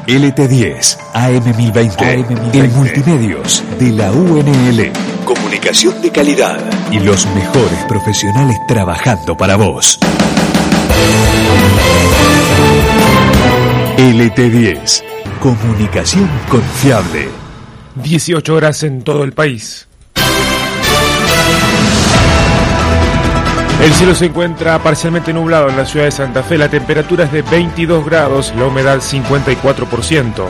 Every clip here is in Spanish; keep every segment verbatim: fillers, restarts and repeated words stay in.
L T diez, A M mil veinte, A M mil veinte. El multimedios de la U N L. Comunicación de calidad y los mejores profesionales trabajando para vos. L T diez, comunicación confiable. dieciocho horas en todo el país. El cielo se encuentra parcialmente nublado en la ciudad de Santa Fe. La temperatura es de veintidós grados, la humedad cincuenta y cuatro por ciento.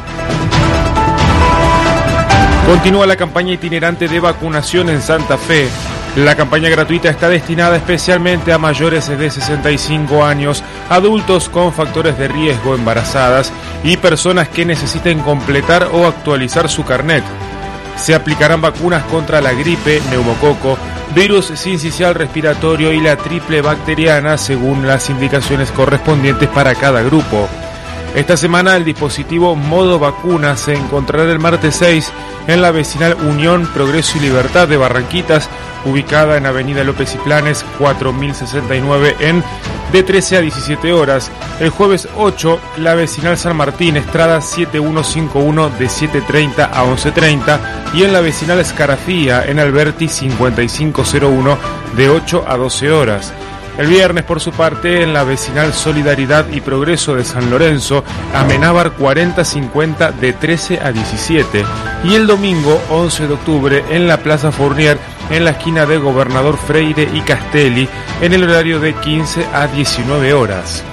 Continúa la campaña itinerante de vacunación en Santa Fe. La campaña gratuita está destinada especialmente a mayores de sesenta y cinco años, adultos con factores de riesgo, embarazadas y personas que necesiten completar o actualizar su carnet. Se aplicarán vacunas contra la gripe, neumococo, virus sincicial respiratorio y la triple bacteriana según las indicaciones correspondientes para cada grupo. Esta semana el dispositivo Modo Vacuna se encontrará el martes seis en la vecinal Unión, Progreso y Libertad de Barranquitas, ubicada en Avenida López y Planes cuatro mil sesenta y nueve en de trece a diecisiete horas. El jueves ocho, la vecinal San Martín, Estrada siete mil ciento cincuenta y uno de siete treinta a once treinta y en la vecinal Escarafía en Alberti cincuenta y cinco cero uno de ocho a doce horas. El viernes, por su parte, en la vecinal Solidaridad y Progreso de San Lorenzo, Amenábar cuarenta cincuenta de trece a diecisiete. Y el domingo, once de octubre, en la Plaza Fournier, en la esquina de Gobernador Freire y Castelli, en el horario de quince a diecinueve horas.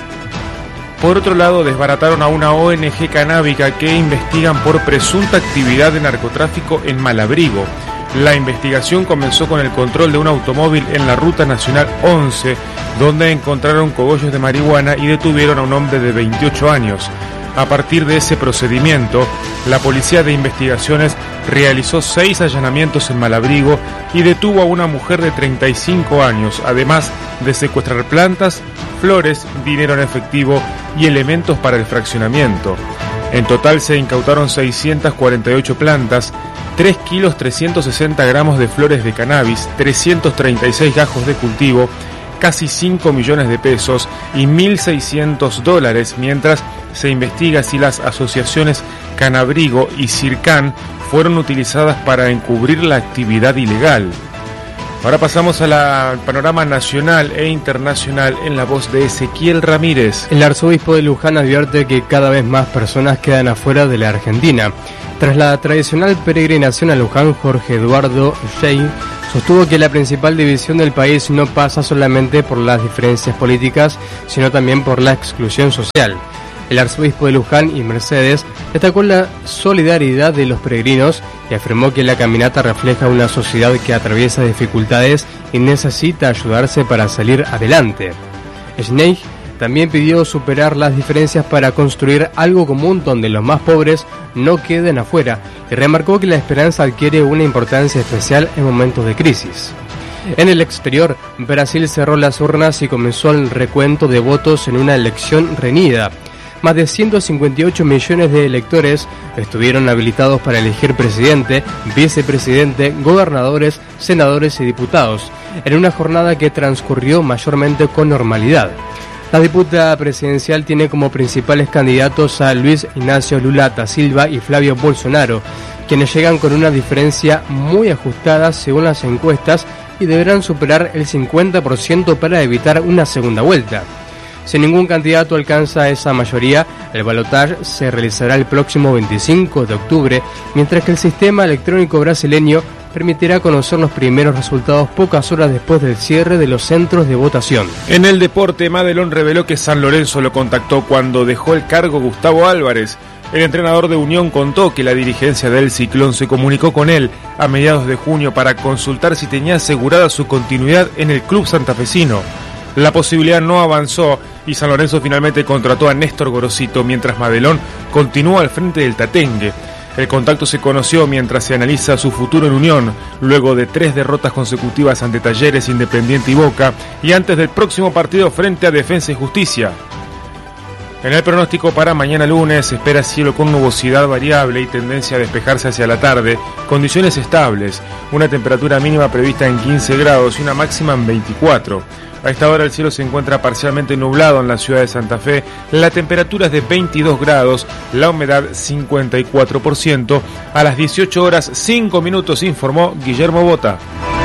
Por otro lado, desbarataron a una O N G canábica que investigan por presunta actividad de narcotráfico en Malabrigo. La investigación comenzó con el control de un automóvil en la Ruta Nacional once, donde encontraron cogollos de marihuana y detuvieron a un hombre de veintiocho años. A partir de ese procedimiento, la Policía de Investigaciones realizó seis allanamientos en Malabrigo y detuvo a una mujer de treinta y cinco años, además de secuestrar plantas, flores, dinero en efectivo y elementos para el fraccionamiento. En total se incautaron seiscientas cuarenta y ocho plantas, tres kilos trescientos sesenta gramos de flores de cannabis, trescientos treinta y seis gajos de cultivo, casi cinco millones de pesos y mil seiscientos dólares, mientras se investiga si las asociaciones Canabrigo y Circan fueron utilizadas para encubrir la actividad ilegal. Ahora pasamos al panorama nacional e internacional en la voz de Ezequiel Ramírez. El arzobispo de Luján advierte que cada vez más personas quedan afuera de la Argentina. Tras la tradicional peregrinación a Luján, Jorge Eduardo Shey sostuvo que la principal división del país no pasa solamente por las diferencias políticas, sino también por la exclusión social. El arzobispo de Luján y Mercedes destacó la solidaridad de los peregrinos y afirmó que la caminata refleja una sociedad que atraviesa dificultades y necesita ayudarse para salir adelante. Schneich también pidió superar las diferencias para construir algo común donde los más pobres no queden afuera y remarcó que la esperanza adquiere una importancia especial en momentos de crisis. En el exterior, Brasil cerró las urnas y comenzó el recuento de votos en una elección reñida. Más de ciento cincuenta y ocho millones de electores estuvieron habilitados para elegir presidente, vicepresidente, gobernadores, senadores y diputados, en una jornada que transcurrió mayormente con normalidad. La disputa presidencial tiene como principales candidatos a Luis Ignacio Lula da Silva y Flavio Bolsonaro, quienes llegan con una diferencia muy ajustada según las encuestas y deberán superar el cincuenta por ciento para evitar una segunda vuelta. Si ningún candidato alcanza esa mayoría, el balotaje se realizará el próximo veinticinco de octubre, mientras que el sistema electrónico brasileño permitirá conocer los primeros resultados pocas horas después del cierre de los centros de votación. En el deporte, Madelón reveló que San Lorenzo lo contactó cuando dejó el cargo Gustavo Álvarez. El entrenador de Unión contó que la dirigencia del Ciclón se comunicó con él a mediados de junio para consultar si tenía asegurada su continuidad en el club santafesino. La posibilidad no avanzó y San Lorenzo finalmente contrató a Néstor Gorosito, mientras Madelón continúa al frente del Tatengue. El contacto se conoció mientras se analiza su futuro en Unión, luego de tres derrotas consecutivas ante Talleres, Independiente y Boca, y antes del próximo partido frente a Defensa y Justicia. En el pronóstico para mañana lunes se espera cielo con nubosidad variable y tendencia a despejarse hacia la tarde, condiciones estables, una temperatura mínima prevista en quince grados y una máxima en veinticuatro. A esta hora el cielo se encuentra parcialmente nublado en la ciudad de Santa Fe, la temperatura es de veintidós grados, la humedad cincuenta y cuatro por ciento. A las dieciocho horas cinco minutos informó Guillermo Bota.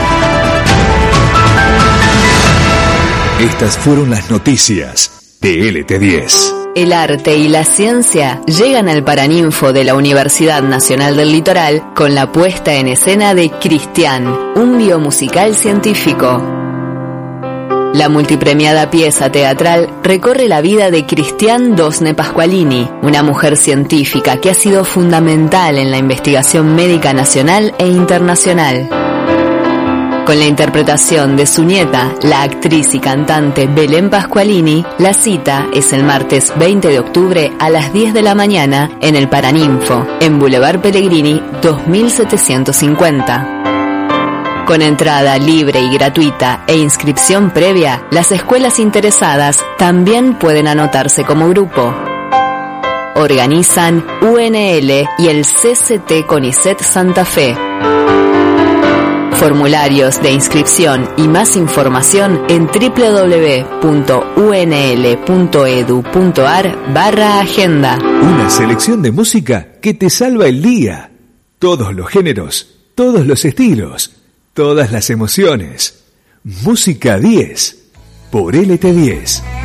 Estas fueron las noticias de L T diez. El arte y la ciencia llegan al Paraninfo de la Universidad Nacional del Litoral con la puesta en escena de Cristian, un biomusical científico. La multipremiada pieza teatral recorre la vida de Cristian Dosne Pasqualini, una mujer científica que ha sido fundamental en la investigación médica nacional e internacional. Con la interpretación de su nieta, la actriz y cantante Belén Pasqualini, la cita es el martes veinte de octubre a las diez de la mañana en el Paraninfo, en Boulevard Pellegrini dos mil setecientos cincuenta. Con entrada libre y gratuita e inscripción previa, las escuelas interesadas también pueden anotarse como grupo. Organizan U N L y el C C T CONICET Santa Fe. Formularios de inscripción y más información en doble u doble u doble u punto u n l punto e d u punto a r barra agenda. Una selección de música que te salva el día. Todos los géneros, todos los estilos, todas las emociones. Música diez por L T diez.